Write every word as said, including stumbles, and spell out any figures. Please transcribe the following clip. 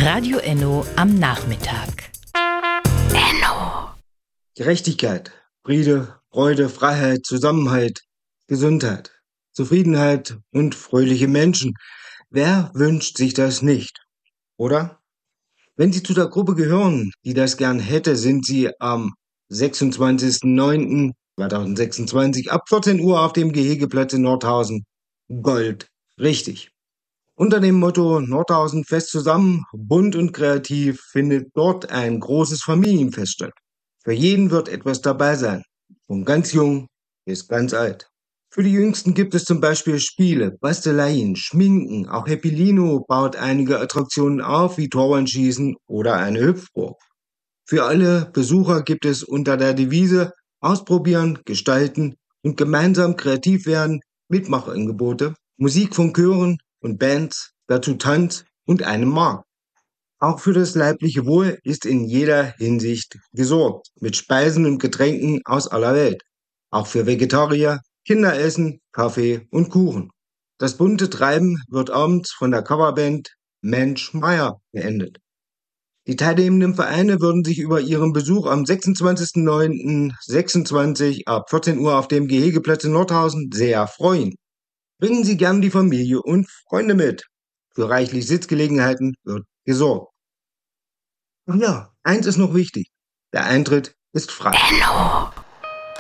Radio Enno am Nachmittag. Enno. Gerechtigkeit, Friede, Freude, Freiheit, Zusammenhalt, Gesundheit, Zufriedenheit und fröhliche Menschen. Wer wünscht sich das nicht, oder? Wenn Sie zu der Gruppe gehören, die das gern hätte, sind Sie am sechsundzwanzigsten neunten zweitausendsechsundzwanzig ab vierzehn Uhr auf dem Gehegeplatz in Nordhausen. Gold. Richtig. Unter dem Motto Nordhausen fest zusammen, bunt und kreativ findet dort ein großes Familienfest statt. Für jeden wird etwas dabei sein, von ganz jung bis ganz alt. Für die Jüngsten gibt es zum Beispiel Spiele, Basteleien, Schminken, auch Happy Lino baut einige Attraktionen auf, wie Torwandschießen oder eine Hüpfburg. Für alle Besucher gibt es unter der Devise Ausprobieren, Gestalten und gemeinsam kreativ werden Mitmachangebote, Musik von Chören und Bands, dazu Tanz und einem Markt. Auch für das leibliche Wohl ist in jeder Hinsicht gesorgt, mit Speisen und Getränken aus aller Welt. Auch für Vegetarier, Kinderessen, Kaffee und Kuchen. Das bunte Treiben wird abends von der Coverband Mensch Meier beendet. Die teilnehmenden Vereine würden sich über ihren Besuch am sechsundzwanzigsten neunten sechsundzwanzig ab vierzehn Uhr auf dem Gehegeplatz in Nordhausen sehr freuen. Bringen Sie gern die Familie und Freunde mit. Für reichlich Sitzgelegenheiten wird gesorgt. Ach ja, eins ist noch wichtig. Der Eintritt ist frei. Enno.